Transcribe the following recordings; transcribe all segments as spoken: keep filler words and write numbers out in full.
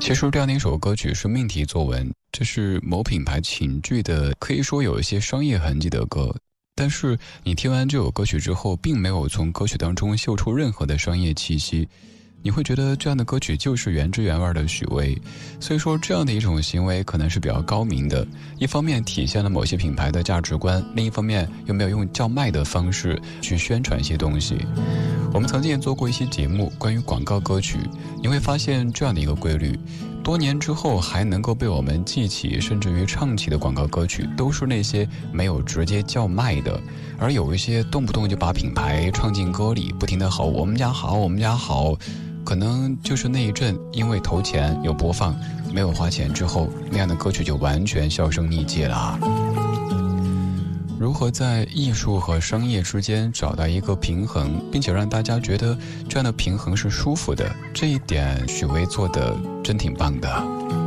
其实这样的一首歌曲是命题作文，这是某品牌寝具的，可以说有一些商业痕迹的歌，但是你听完这首歌曲之后，并没有从歌曲当中嗅出任何的商业气息，你会觉得这样的歌曲就是原汁原味的许巍。所以说这样的一种行为可能是比较高明的，一方面体现了某些品牌的价值观，另一方面又没有用叫卖的方式去宣传一些东西。我们曾经也做过一期节目关于广告歌曲，你会发现这样的一个规律，多年之后还能够被我们记起甚至于唱起的广告歌曲，都是那些没有直接叫卖的，而有一些动不动就把品牌唱进歌里，不停的吼我们家好我们家好，可能就是那一阵因为投钱有播放，没有花钱之后，那样的歌曲就完全销声匿迹了。如何在艺术和商业之间找到一个平衡，并且让大家觉得这样的平衡是舒服的，这一点许巍做的真挺棒的。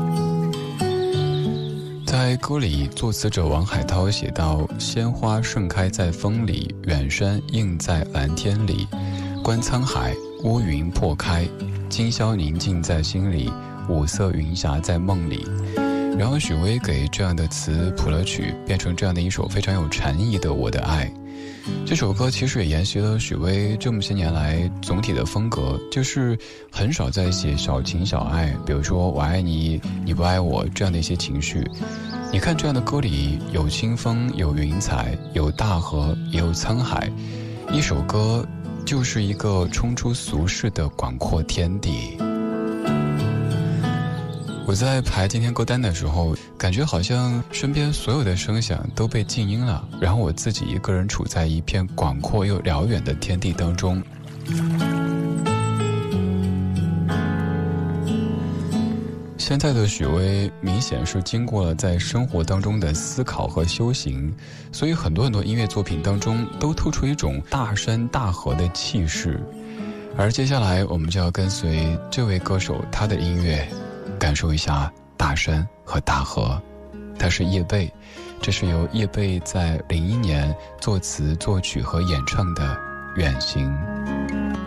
在歌里，作词者王海涛写道：鲜花盛开在风里，远山映在蓝天里，观沧海，乌云破开，今宵宁静在心里，五色云霞在梦里。然后许巍给这样的词谱了曲，变成这样的一首非常有禅意的《我的爱》。这首歌其实也沿袭了许巍这么些年来总体的风格，就是很少在写小情小爱，比如说我爱你你不爱我这样的一些情绪。你看这样的歌里有清风有云彩有大河也有沧海，一首歌就是一个冲出俗世的广阔天地。我在排今天歌单的时候，感觉好像身边所有的声响都被静音了，然后我自己一个人处在一片广阔又辽远的天地当中。现在的许巍明显是经过了在生活当中的思考和修行，所以很多很多音乐作品当中都透出一种大山大河的气势。而接下来我们就要跟随这位歌手他的音乐，感受一下大山和大河。他是叶蓓，这是由叶蓓在零一年作词作曲和演唱的《远行》。